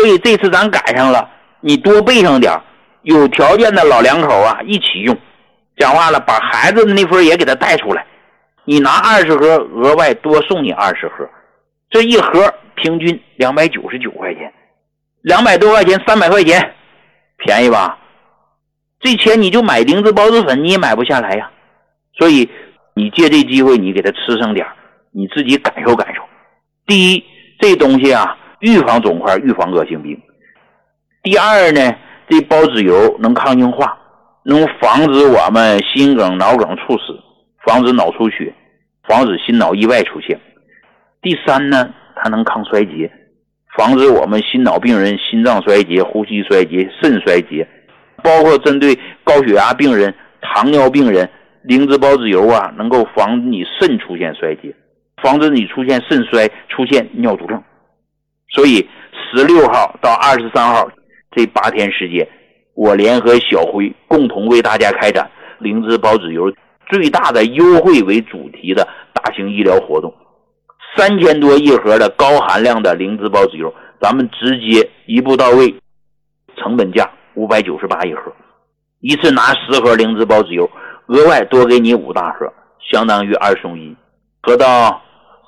所以这次咱赶上了，你多备上点，有条件的老两口啊一起用。讲话了，把孩子的那份也给他带出来，你拿20盒，额外多送你20盒，这一盒平均299块钱，200多块钱，300块钱，便宜吧？这钱你就买灵芝孢子粉你也买不下来呀。所以你借这机会你给他吃上点，你自己感受感受。第一，这东西啊预防肿块，预防恶性病。第二呢，这孢子油能抗硬化，能防止我们心梗、脑梗猝死，防止脑出血，防止心脑意外出现。第三呢，它能抗衰竭，防止我们心脑病人心脏衰竭、呼吸衰竭、肾衰竭，包括针对高血压病人、糖尿病人，灵芝孢子油啊能够防止你肾出现衰竭，防止你出现肾衰，出现尿毒症。所以16号到23号这8天时间，我联合小辉共同为大家开展灵芝孢子油最大的优惠为主题的大型医疗活动，3000多一盒的高含量的灵芝孢子油，咱们直接一步到位，成本价598一盒，一次拿10盒灵芝孢子油，额外多给你5大盒，相当于2送1，合到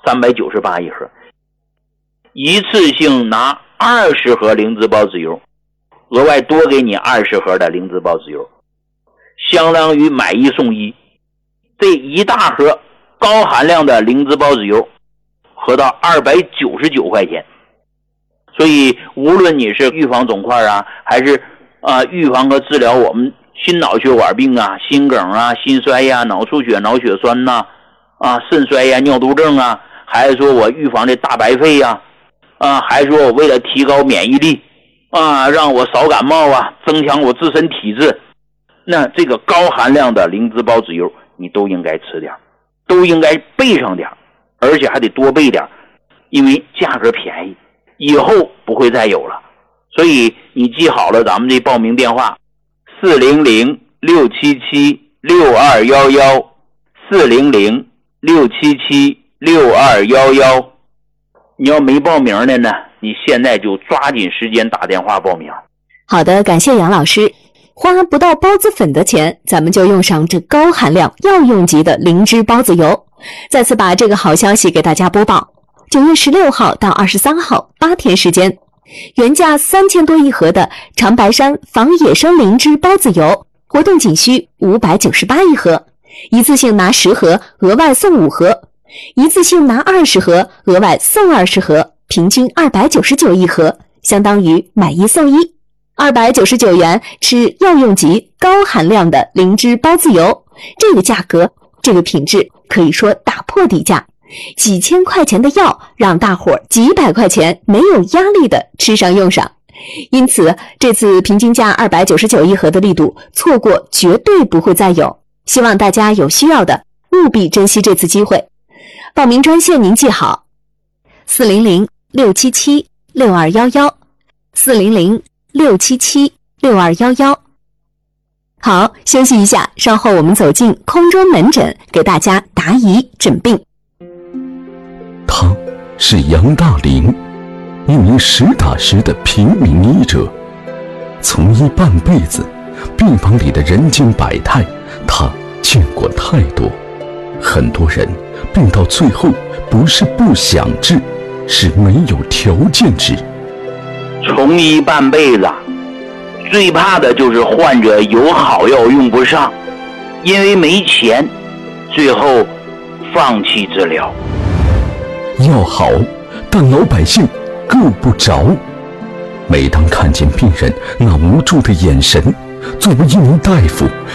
398一盒。一次性拿20盒灵芝孢子油，额外多给你20盒的灵芝孢子油，相当于买1送1。这一大盒高含量的灵芝孢子油合到299块钱。所以无论你是预防肿块啊，还是预防和治疗我们心脑血管病啊、心梗啊、心衰呀、脑出血、脑血栓呐、肾衰呀、尿毒症啊，还是说我预防这大白肺呀、还是说我为了提高免疫力让我少感冒啊，增强我自身体质，那这个高含量的灵芝孢子油你都应该吃点，都应该备上点，而且还得多备点，因为价格便宜，以后不会再有了。所以你记好了咱们这报名电话400-677-6211 400-677-6211。你要没报名的呢，你现在就抓紧时间打电话报名。 好的，感谢杨老师。花不到孢子粉的钱，咱们就用上这高含量药用级的灵芝孢子油。再次把这个好消息给大家播报。9月16号到23号8天时间，原价3000多一盒的长白山防野生灵芝孢子油，活动仅需598一盒，一次性拿10盒，额外送5盒，一次性拿20盒，额外送20盒，平均299一盒，相当于买1送1。299元吃药用级高含量的灵芝孢子油，这个价格，这个品质可以说打破底价，几千块钱的药让大伙几百块钱没有压力的吃上用上。因此这次平均价299一盒的力度，错过绝对不会再有，希望大家有需要的务必珍惜这次机会。报名专线您记好400-677-6211 400-677-6211。好，休息一下，稍后我们走进空中门诊，给大家答疑诊病。 他是杨大林，一名实打实的平民医者，从医半辈子，病房里的人间百态，他见过太多。很多人病到最后，不是不想治，是没有条件治。 从医半辈子，最怕的就是患者有好药用不上，因为没钱，最后放弃治疗。 药好，但老百姓够不着。每当看见病人那无助的眼神，作为一名大夫，